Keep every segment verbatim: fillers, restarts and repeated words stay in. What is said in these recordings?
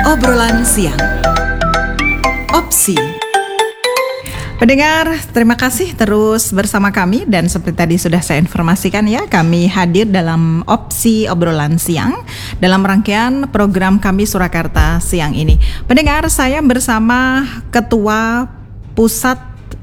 Obrolan siang. Opsi. Pendengar, terima kasih terus bersama kami dan seperti tadi sudah saya informasikan ya, kami hadir dalam Opsi Obrolan Siang dalam rangkaian program kami Surakarta siang ini. Pendengar, saya bersama Ketua Pusat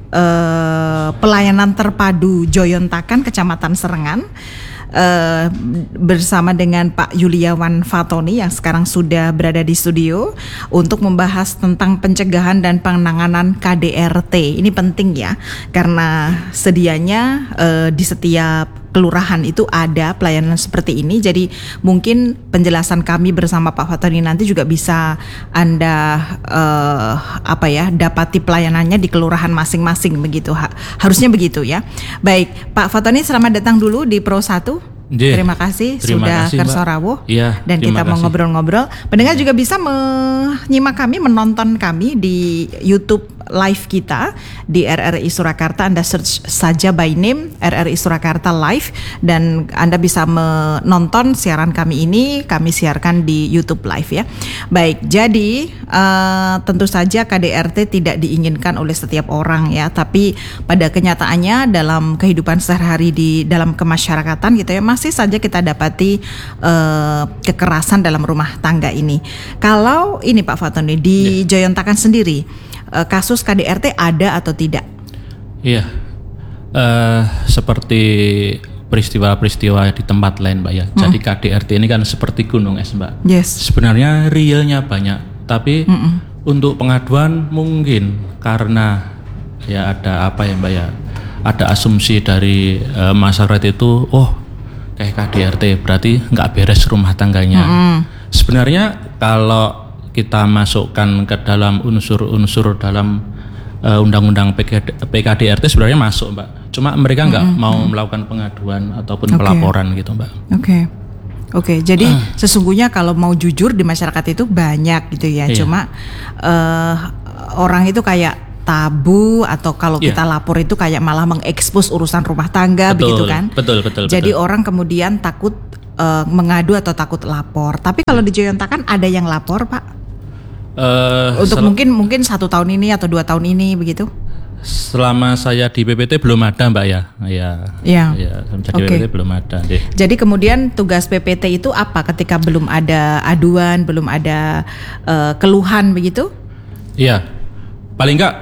eh, Pelayanan Terpadu Joyontakan Kecamatan Serengan. Uh, bersama dengan Pak Yuliawan Fatoni yang sekarang sudah berada di studio untuk membahas tentang pencegahan dan penanganan K D R T. Ini penting ya, karena sedianya uh, di setiap kelurahan itu ada pelayanan seperti ini. Jadi mungkin penjelasan kami bersama Pak Fatoni nanti juga bisa Anda uh, apa ya dapati pelayanannya di kelurahan masing-masing begitu. Ha, harusnya begitu ya. Baik, Pak Fatoni, selamat datang dulu di Pro satu. Yeah. Terima kasih terima sudah kasih, Kersorawo ya, dan kita mau ngobrol-ngobrol. Pendengar juga bisa menyimak kami, menonton kami di YouTube live kita di R R I Surakarta. Anda search saja by name R R I Surakarta Live dan Anda bisa menonton siaran kami ini. Kami siarkan di YouTube live ya. Baik, jadi uh, tentu saja K D R T tidak diinginkan oleh setiap orang ya, tapi pada kenyataannya dalam kehidupan sehari-hari di dalam kemasyarakatan gitu ya, masih saja kita dapati uh, kekerasan dalam rumah tangga ini. Kalau ini Pak Fatoni di yeah. Joyontakan sendiri, uh, kasus K D R T ada atau tidak? Iya, uh, seperti peristiwa-peristiwa di tempat lain Mbak ya. Mm. Jadi K D R T ini kan seperti gunung es Mbak. Yes. Sebenarnya realnya banyak, tapi Mm-mm. untuk pengaduan mungkin karena ya ada apa ya Mbak ya, ada asumsi dari uh, masyarakat itu, oh kayak K D R T berarti nggak beres rumah tangganya. Mm-hmm. Sebenarnya kalau kita masukkan ke dalam unsur-unsur dalam uh, undang-undang P K D R T sebenarnya masuk Mbak. Cuma mereka nggak mm-hmm. mau melakukan pengaduan ataupun okay. pelaporan gitu Mbak. Oke. Okay. Oke, okay, jadi uh. sesungguhnya kalau mau jujur di masyarakat itu banyak gitu ya. Iya. Cuma uh, orang itu kayak tabu atau kalau yeah. kita lapor itu kayak malah mengekspos urusan rumah tangga, betul, begitu kan? Betul, betul. Jadi betul. orang kemudian takut uh, mengadu atau takut lapor. Tapi kalau di Joyontakan ada yang lapor, Pak? Uh, Untuk sel- mungkin mungkin satu tahun ini atau dua tahun ini begitu? Selama saya di P P T belum ada Mbak ya. Ya. Ya. Ya, jadi okay. P P T belum ada deh. Jadi kemudian tugas P P T itu apa ketika belum ada aduan, belum ada uh, keluhan begitu? Iya. Paling enggak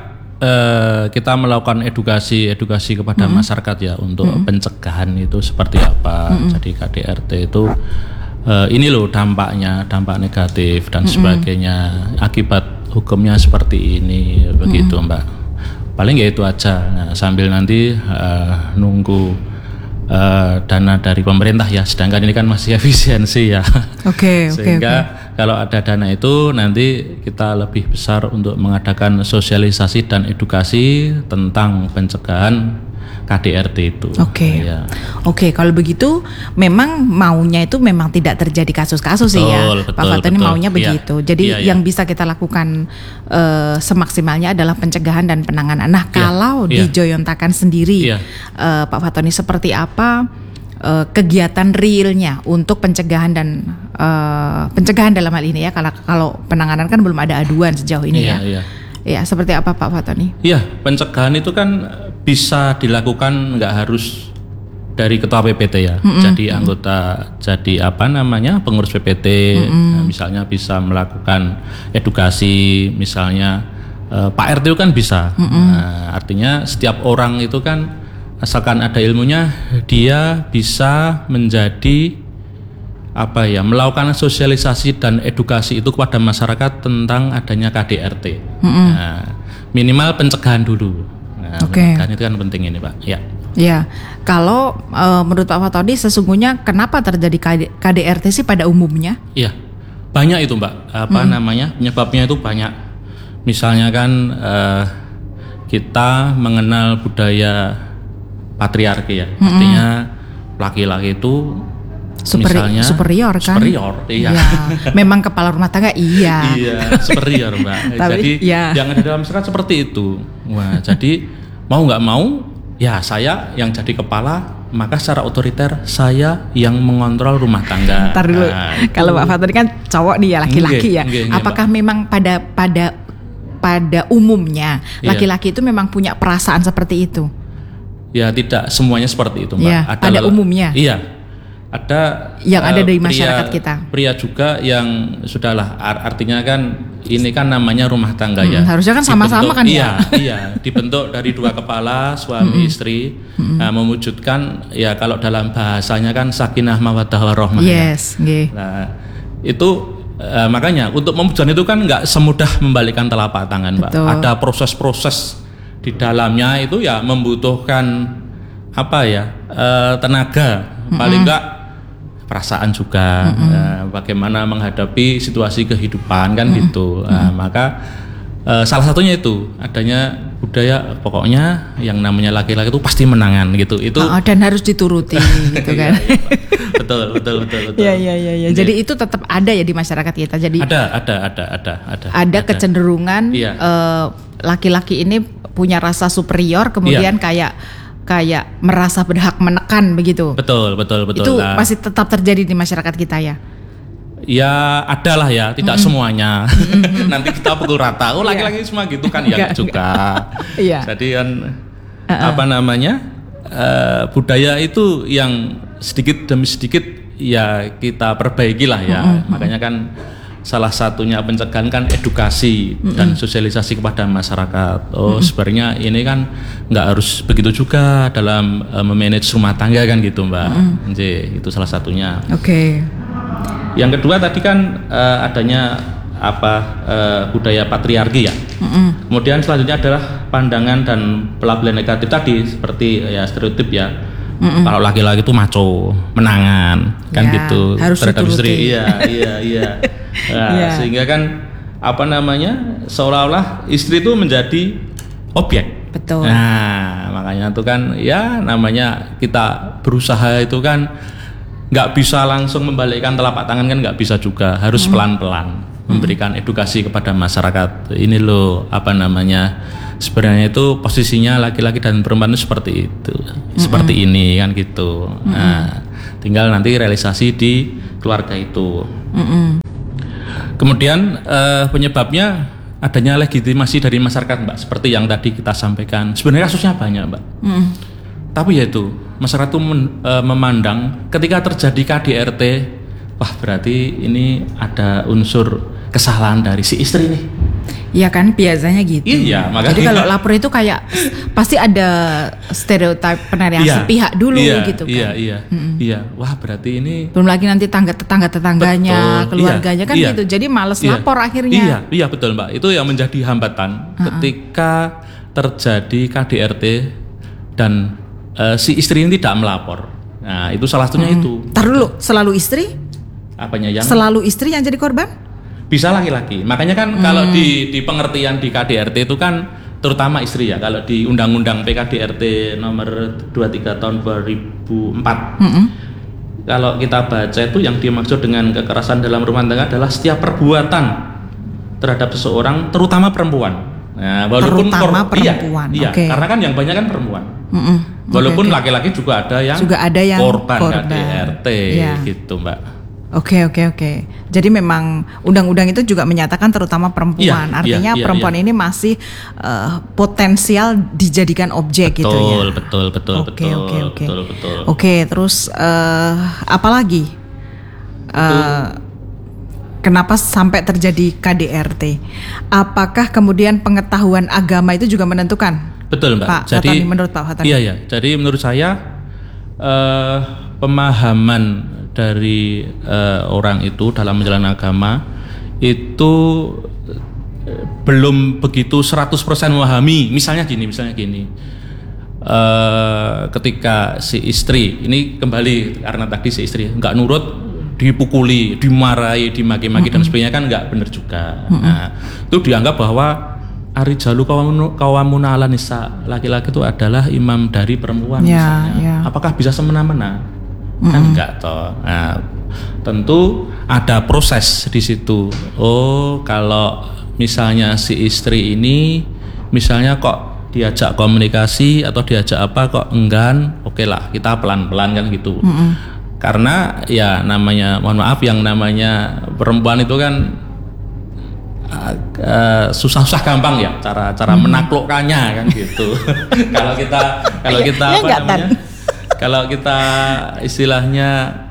Uh, kita melakukan edukasi-edukasi kepada mm-hmm. masyarakat ya untuk mm-hmm. pencegahan itu seperti apa. Mm-hmm. Jadi K D R T itu uh, ini loh dampaknya, dampak negatif dan mm-hmm. sebagainya. Akibat hukumnya seperti ini, begitu mm-hmm. Mbak. Paling ya itu aja. Nah, sambil nanti uh, nunggu uh, dana dari pemerintah ya. Sedangkan ini kan masih efisiensi ya. Oke. Okay, Sehingga okay, okay. kalau ada dana itu nanti kita lebih besar untuk mengadakan sosialisasi dan edukasi tentang pencegahan K D R T itu. Oke. Okay. Ya. Oke, okay, kalau begitu memang maunya itu memang tidak terjadi kasus-kasus sih ya. Betul, Pak Fatoni maunya ya. begitu. Jadi ya, ya. yang bisa kita lakukan uh, semaksimalnya adalah pencegahan dan penanganan. Nah, ya. kalau ya. di Joyontakan sendiri ya. uh, Pak Fatoni seperti apa uh, kegiatan realnya untuk pencegahan dan uh, pencegahan dalam hal ini ya, kalau kalau penanganan kan belum ada aduan sejauh ini ya, ya. Ya. Ya, seperti apa Pak Fatoni? Iya, pencegahan itu kan bisa dilakukan nggak harus dari ketua P P T ya. Mm-hmm. Jadi anggota, jadi apa namanya pengurus P P T, mm-hmm. nah, misalnya bisa melakukan edukasi, misalnya eh, Pak R T itu kan bisa. Mm-hmm. Nah, artinya setiap orang itu kan asalkan ada ilmunya, dia bisa menjadi apa ya, melakukan sosialisasi dan edukasi itu kepada masyarakat tentang adanya K D R T. Mm-hmm. Nah, minimal pencegahan dulu. Nah, okay. pencegahan itu kan penting ini Pak. Ya. Ya, kalau e, menurut Pak Fatoni sesungguhnya kenapa terjadi K D R T sih pada umumnya? Iya, banyak itu Mbak. Apa mm-hmm. namanya penyebabnya itu banyak. Misalnya kan e, kita mengenal budaya patriarki ya. Mm-hmm. Artinya laki-laki itu Superi, misalnya superior kan? Superior, iya. Ya, memang kepala rumah tangga iya. Iya, superior Mbak. Tapi, jadi ya. yang ada dalam masyarakat seperti itu. Wah, jadi mau nggak mau, ya saya yang jadi kepala maka secara otoriter saya yang mengontrol rumah tangga. Ntar dulu, nah, kalau Pak Fatur kan cowok nih ya, laki-laki Nge, ya. nge, nge, Apakah Mbak. memang pada pada pada umumnya Iya. laki-laki itu memang punya perasaan seperti itu? Ya tidak semuanya seperti itu Mbak. Ya, Ada pada lel- umumnya. Iya. Ada Yang ada eh, dari pria- masyarakat kita. Pria juga yang sudahlah ar- artinya kan ini kan namanya rumah tangga ya. Hmm, harusnya kan sama-sama Dibentuk- kan ya? Iya, iya, dibentuk dari dua kepala suami istri nah, mewujudkan ya kalau dalam bahasanya kan sakinah mawaddah warahmah. ya. Yes, nggih. Nah, itu eh, makanya untuk mewujudkan itu kan nggak semudah membalikkan telapak tangan, Mbak. Betul. Ada proses-proses di dalamnya itu ya membutuhkan apa ya eh, tenaga, paling nggak perasaan juga, eh, bagaimana menghadapi situasi kehidupan kan gitu. Nah, maka eh, salah satunya itu adanya budaya pokoknya yang namanya laki-laki itu pasti menangan gitu. Itu Oh, dan harus dituruti gitu kan. Iya, iya, Pak. betul betul betul betul. Iya iya iya. Ya. Jadi itu tetap ada ya di masyarakat kita. Jadi Ada ada ada ada ada. ada kecenderungan Iya. eh, laki-laki ini punya rasa superior, kemudian Iya. kayak kayak merasa berhak menekan begitu. Betul betul betul. Itu Nah, masih tetap terjadi di masyarakat kita ya. ya ada lah ya, tidak semuanya. Nanti kita pukul rata. Oh laki-laki semua gitu kan ya Enggak, juga. Iya. Jadi kan apa namanya eh, budaya itu yang sedikit demi sedikit ya kita perbaiki lah ya. Makanya kan salah satunya pencegahan kan edukasi dan sosialisasi kepada masyarakat. Oh sebenarnya ini kan nggak harus begitu juga dalam uh, memanage rumah tangga kan gitu Mbak. Nje, itu salah satunya. Oke. Yang kedua tadi kan uh, adanya apa uh, budaya patriarki ya. Kemudian selanjutnya adalah pandangan dan pelabelan negatif tadi seperti ya stereotip ya. Kalau laki-laki itu maco, menangan, kan Ya, gitu harus terhadap dituruti. istri. Iya, iya, iya. Nah, Iya. sehingga kan apa namanya seolah-olah istri itu menjadi objek. Betul. Nah, makanya itu kan ya namanya kita berusaha itu kan nggak bisa langsung membalikkan telapak tangan kan nggak bisa juga, harus pelan-pelan memberikan edukasi kepada masyarakat. Ini loh apa namanya sebenarnya itu posisinya laki-laki dan perempuan itu seperti itu, seperti ini kan gitu. Nah, tinggal nanti realisasi di keluarga itu. Kemudian eh, penyebabnya adanya legitimasi dari masyarakat, Mbak. Seperti yang tadi kita sampaikan. Sebenarnya kasusnya banyak, Mbak. Tapi ya itu masyarakat itu men- eh, memandang ketika terjadi K D R T, wah berarti ini ada unsur kesalahan dari si istri nih. Iya kan biasanya gitu. Iya, makanya. Jadi kalau lapor itu kayak pasti ada stereotip penarian Iya, sepihak dulu iya, gitu kan. Iya, iya, iya. Wah berarti ini Belum lagi nanti tangga tetangga tetangganya, Betul, keluarganya iya, kan iya. gitu. Jadi males Iya. lapor akhirnya. Iya, iya betul Mbak. Itu yang menjadi hambatan ketika terjadi K D R T dan eh, si istri ini tidak melapor. Nah itu salah satunya itu. Ntar dulu, selalu istri? Apanya yang Selalu istri yang jadi korban? bisa laki-laki. Makanya kan kalau di di pengertian di K D R T itu kan terutama istri ya. Kalau di Undang-Undang P K D R T nomor dua puluh tiga tahun dua ribu empat. Kalau kita baca itu yang dimaksud dengan kekerasan dalam rumah tangga adalah setiap perbuatan terhadap seseorang terutama perempuan. Nah, walaupun Terutama kor- iya, perempuan, Iya, oke. karena kan yang banyak kan perempuan. Mm-mm. Walaupun Oke, oke. laki-laki juga ada yang Juga ada yang korban, korban. K D R T Iya. gitu, Mbak. Oke oke oke. Jadi memang undang-undang itu juga menyatakan terutama perempuan. Iya, Artinya iya, iya, perempuan iya. ini masih eh, potensial dijadikan objek gitu ya. Betul, betul, betul, Oke betul, oke oke. betul, betul. Oke, terus eh, apa lagi? Eh, kenapa sampai terjadi K D R T? Apakah kemudian pengetahuan agama itu juga menentukan? Betul Mbak. Pak Jadi Fatani, menurut Pak Fatani. Iya ya. Jadi menurut saya eh, pemahaman dari eh, orang itu dalam menjalankan agama itu eh, belum begitu seratus persen memahami. Misalnya gini, misalnya gini. Eh, ketika si istri ini kembali karena tadi si istri nggak nurut, dipukuli, dimarahi, dimaki-maki dan sebagainya kan nggak benar juga. Nah, itu dianggap bahwa Arijalu kawamun ala nisa, laki-laki itu adalah imam dari perempuan Ya, misalnya. ya. Apakah bisa semena-mena? Kan enggak toh. Nah, tentu ada proses di situ. Oh, kalau misalnya si istri ini misalnya kok diajak komunikasi atau diajak apa kok enggan, oke lah kita pelan-pelan kan gitu. Mm-hmm. Karena ya namanya, mohon maaf, yang namanya perempuan itu kan uh, uh, susah-susah gampang ya cara cara mm-hmm. menaklukkannya kan gitu. Kalau kita kalau kita apa namanya? Kalau kita istilahnya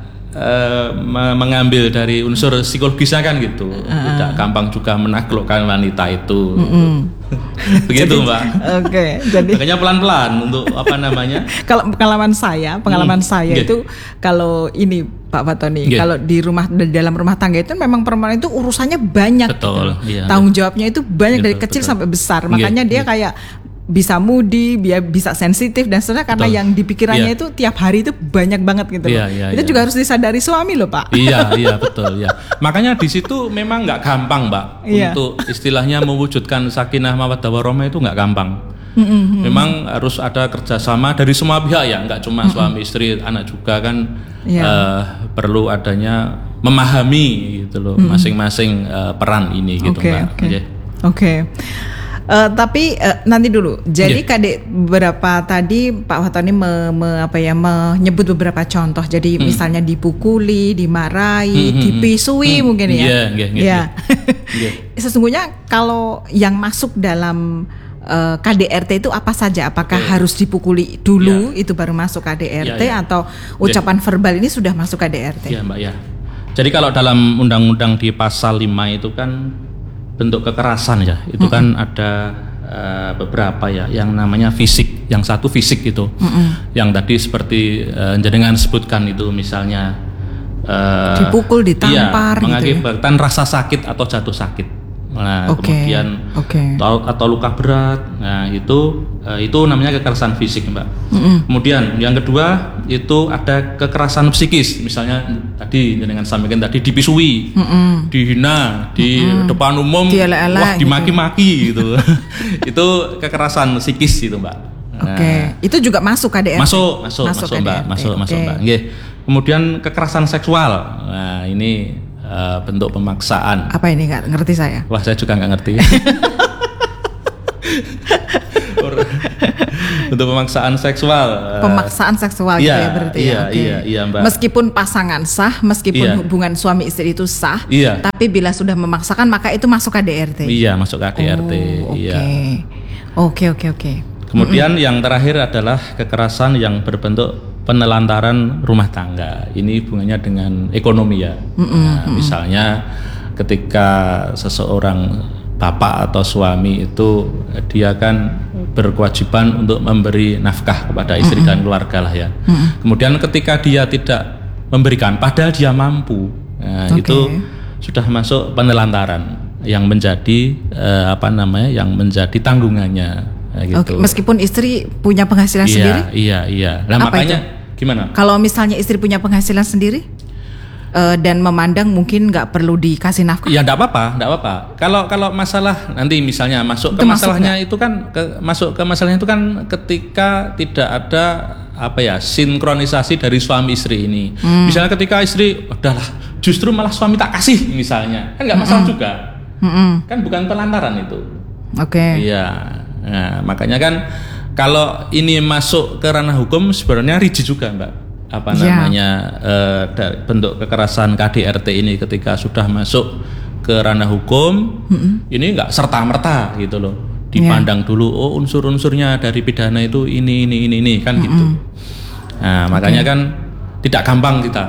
Uh, mengambil dari unsur psikologisnya kan gitu, uh, tidak gampang juga menaklukkan wanita itu. Mm-hmm. Begitu jadi, Mbak. Oke, okay, jadi makanya pelan-pelan untuk apa namanya? Kalau pengalaman saya, pengalaman hmm, saya okay. itu kalau ini Pak Fatoni, okay. kalau di rumah di dalam rumah tangga itu memang perempuan itu urusannya banyak. Betul. Gitu. Iya, tanggung jawabnya itu banyak betul, dari kecil betul. sampai besar. Makanya okay. dia kayak bisa moody, dia bisa sensitif dan seterusnya karena betul. Yang di pikirannya yeah. itu tiap hari itu banyak banget gitu loh. Yeah, yeah, itu yeah. juga harus disadari suami loh Pak. Iya iya betul ya. Makanya di situ memang nggak gampang Mbak yeah. untuk istilahnya mewujudkan sakinah mawaddah warahmah itu nggak gampang. Mm-hmm. Memang harus ada kerjasama dari semua pihak ya, nggak cuma mm-hmm. suami istri, anak juga kan yeah. uh, perlu adanya memahami gitu loh mm-hmm. masing-masing uh, peran ini gitu okay, Mbak. Oke. Okay. Okay. Uh, tapi uh, nanti dulu. Jadi yeah. Kadek beberapa tadi Pak Fatoni me, me, apa ya menyebut beberapa contoh. Jadi hmm. misalnya dipukuli, dimarahi, hmm, dipisui hmm, mungkin ya. Iya, iya, iya. Sesungguhnya kalau yang masuk dalam uh, K D R T itu apa saja? Apakah yeah. harus dipukuli dulu yeah. itu baru masuk K D R T yeah, yeah. atau ucapan yeah. verbal ini sudah masuk K D R T? Iya, yeah, Mbak ya. Jadi kalau dalam undang-undang di pasal lima itu kan bentuk kekerasan ya, itu mm-hmm. kan ada uh, beberapa ya, yang namanya fisik, yang satu fisik itu, mm-hmm. yang tadi seperti uh, jenengan sebutkan itu misalnya uh, dipukul, ditampar, iya, mengakibatkan gitu ya? Rasa sakit atau jatuh sakit, nah okay. kemudian okay. atau, atau luka berat, nah itu uh, itu namanya kekerasan fisik Mbak. Mm-hmm. Kemudian yang kedua itu ada kekerasan psikis, misalnya tadi dengan sampaikan tadi dipisui, mm-hmm. dihina di mm-hmm. depan umum, wah dimaki-maki gitu, gitu. Itu kekerasan psikis itu Mbak. Oke, okay. nah, itu juga masuk K D R T. Masuk, masuk, masuk, masuk Mbak, masuk, okay. masuk Mbak. Nggih. Kemudian kekerasan seksual, nah ini uh, bentuk pemaksaan. Apa ini nggak ngerti saya? Wah saya juga nggak ngerti. Untuk pemaksaan seksual. Pemaksaan seksual iya, gitu ya berarti iya, ya. Okay. Iya, iya, Mbak. Meskipun pasangan sah, meskipun iya. hubungan suami istri itu sah, iya. tapi bila sudah memaksakan maka itu masuk K D R T. Iya, masuk K D R T. Oh, iya. Oke, oke, oke. Kemudian mm-hmm. yang terakhir adalah kekerasan yang berbentuk penelantaran rumah tangga. Ini hubungannya dengan ekonomi ya. Mm-hmm. Nah, misalnya ketika seseorang bapak atau suami itu dia kan berkewajiban untuk memberi nafkah kepada istri mm-hmm. dan keluarga lah ya. Mm-hmm. Kemudian ketika dia tidak memberikan padahal dia mampu, nah, okay. itu sudah masuk penelantaran yang menjadi uh, apa namanya yang menjadi tanggungannya. Nah, gitu. Okay. Meskipun istri punya penghasilan iya, sendiri? Iya iya. Nah apa makanya itu? Gimana? Kalau misalnya istri punya penghasilan sendiri? Uh, dan memandang mungkin nggak perlu dikasih nafkah? Ya nggak apa-apa, nggak apa-apa. Kalau kalau masalah nanti misalnya masuk itu ke masalahnya itu kan ke, masuk ke masalahnya itu kan ketika tidak ada apa ya sinkronisasi dari suami istri ini. Hmm. Misalnya ketika istri udahlah justru malah suami tak kasih misalnya kan nggak masalah hmm. juga, hmm. kan bukan pelantaran itu. Oke. Okay. Iya, nah, makanya kan kalau ini masuk ke ranah hukum sebenarnya rigid juga Mbak. Apa ya. namanya uh, bentuk kekerasan K D R T ini ketika sudah masuk ke ranah hukum mm-hmm. ini nggak serta merta gitu loh dipandang ya. dulu oh unsur-unsurnya dari pidana itu ini ini ini ini kan mm-hmm. gitu. Nah makanya okay. kan tidak gampang kita.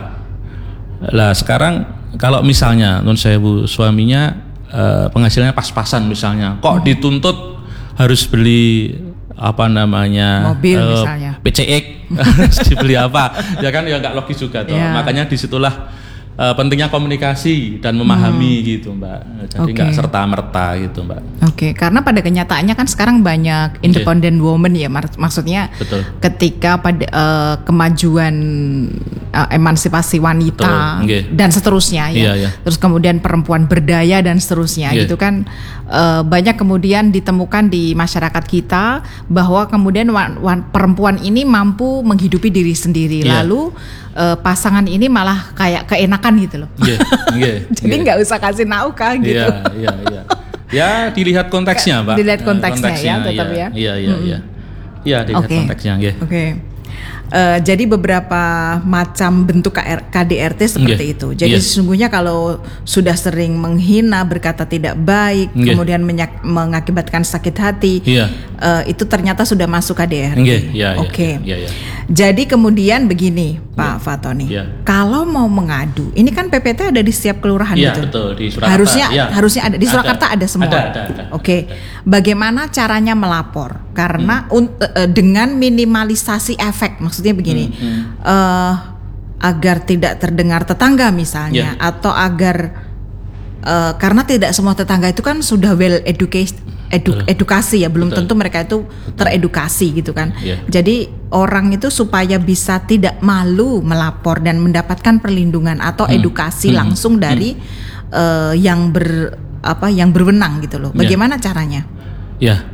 Lah sekarang kalau misalnya nun sewu suaminya uh, penghasilannya pas-pasan misalnya kok mm-hmm. dituntut harus beli apa namanya mobil uh, misalnya P C X dibeli apa ya kan ya nggak logis juga tuh yeah. makanya disitulah uh, pentingnya komunikasi dan memahami hmm. gitu Mbak jadi nggak okay. serta merta gitu Mbak. Oke okay. karena pada kenyataannya kan sekarang banyak independent okay. woman ya mak- maksudnya Betul. ketika pada uh, kemajuan uh, emansipasi wanita okay. dan seterusnya ya yeah, yeah. terus kemudian perempuan berdaya dan seterusnya yeah. gitu kan uh, banyak kemudian ditemukan di masyarakat kita bahwa kemudian wan- wan- perempuan ini mampu menghidupi diri sendiri yeah. lalu uh, pasangan ini malah kayak keenakan gitu loh yeah, yeah, jadi nggak yeah. usah kasih nafkah gitu. Iya iya iya. Ya dilihat konteksnya, Pak. Dilihat konteksnya, konteksnya ya, tetap ya. Iya, iya, iya. Iya, dilihat Oke. konteksnya, nggih. Oke. Uh, jadi beberapa macam bentuk K D R T seperti Nggih. itu. Jadi Yes. sesungguhnya kalau sudah sering menghina, berkata tidak baik, Nggih. kemudian menyak- mengakibatkan sakit hati, Iya. uh, itu ternyata sudah masuk K D R T. Nggih, iya, iya, Oke. iya, iya. Jadi kemudian begini, Pak Fatoni, Iya. kalau mau mengadu, ini kan P P T ada di setiap kelurahan Iya, gitu. betul, di Surakarta. Harusnya Iya. harusnya ada di Ada. Surakarta ada semua. Ada, ada, ada. Oke. Bagaimana caranya melapor? Karena Hmm. un- eh, dengan minimalisasi efek, maksudnya begini, Hmm, eh, agar tidak terdengar tetangga misalnya, Iya. atau agar eh, karena tidak semua tetangga itu kan sudah well educated. Edu- Betul. edukasi ya, belum Betul. tentu mereka itu teredukasi gitu kan. Iya. Jadi orang itu supaya bisa tidak malu melapor dan mendapatkan perlindungan atau Hmm. edukasi Hmm. langsung dari eh, yang ber apa yang berwenang gitu loh. Iya. Bagaimana caranya? Ya,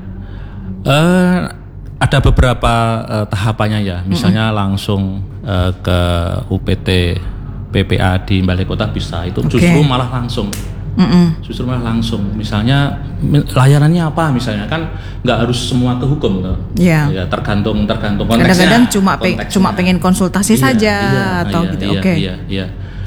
eh, ada beberapa eh, tahapannya ya. Misalnya langsung eh, ke U P T P P A di Balai Kota bisa. Itu Oke. justru malah langsung. Mm-mm. Justru malah langsung. Misalnya mi- layanannya apa? Misalnya kan nggak harus semua ke hukum tuh. Iya. Ya, tergantung tergantung konteksnya. Kadang-kadang cuma pe- konteksnya. cuma pengen konsultasi Iya, saja iya, atau iya, gitu. iya, Oke. Iya, iya.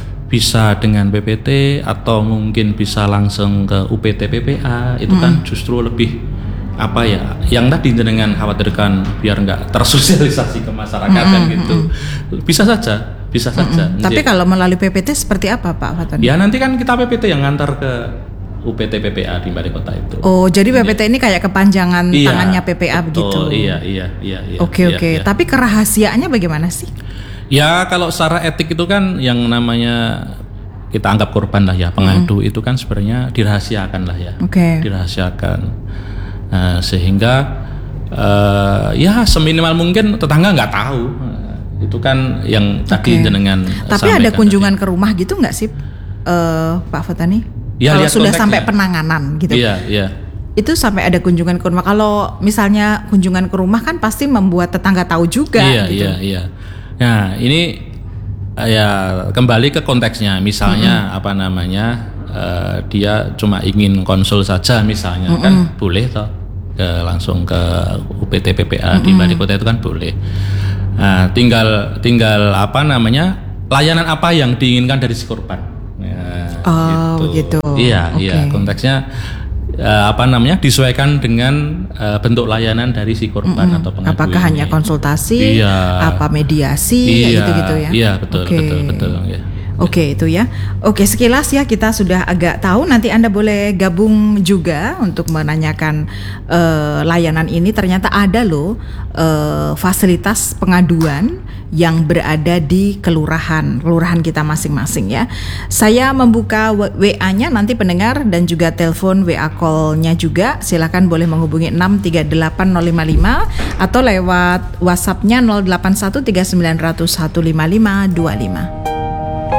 Bisa dengan P P T atau mungkin bisa langsung ke U P T P P A. Itu kan justru lebih apa ya? Yang tadi jenengan khawatirkan biar nggak tersosialisasi ke masyarakat kan gitu. Bisa saja, bisa saja. Tapi Jadi, kalau melalui P P T seperti apa Pak Fatoni? ya nanti kan kita P P T yang ngantar ke U P T P P A di Balai Kota itu. Oh, jadi P P T ini kayak kepanjangan Iya, tangannya P P A betul, begitu. Iya, iya, iya, iya. Oke, iya, oke. iya. Tapi kerahasiaannya bagaimana sih? Ya kalau secara etik itu kan yang namanya kita anggap korban lah ya, pengadu itu kan sebenarnya dirahasiakan lah ya. Oke. Dirahasiakan. Nah, sehingga eh, ya seminimal mungkin tetangga nggak tahu. Nah, itu kan yang tadi Oke. jenengan Tapi ada sampaikan kunjungan tadi. ke rumah gitu nggak sih, eh, Pak Fatoni? Ya, Kalau lihat sudah konteksnya. sampai penanganan gitu. Iya, iya. Itu sampai ada kunjungan ke rumah. Kalau misalnya kunjungan ke rumah kan pasti membuat tetangga tahu juga. Iya, gitu. iya, iya. Nah, ini eh, ya kembali ke konteksnya. Misalnya apa namanya? eh, dia cuma ingin konsul saja misalnya kan boleh toh ke langsung ke U P T P P A di Balai Kota itu kan boleh. Nah, tinggal tinggal apa namanya? Layanan apa yang diinginkan dari si korban. Nah, Oh, gitu. Iya, Oke. iya. Konteksnya eh, apa namanya? Disesuaikan dengan eh, bentuk layanan dari si korban atau pengadu. Apakah hanya ini. konsultasi, Iya. apa mediasi, Iya, gitu-gitu ya? Iya, betul, Oke. betul, betul. Ya. Oke, itu ya. Oke, sekilas ya kita sudah agak tahu. Nanti Anda boleh gabung juga untuk menanyakan eh, layanan ini. Ternyata ada loh eh, fasilitas pengaduan yang berada di kelurahan, kelurahan kita masing-masing ya. Saya membuka W A-nya nanti pendengar dan juga telepon W A call-nya juga. Silakan boleh menghubungi enam tiga delapan nol lima lima atau lewat WhatsApp-nya nol delapan satu tiga sembilan nol nol satu lima lima dua lima.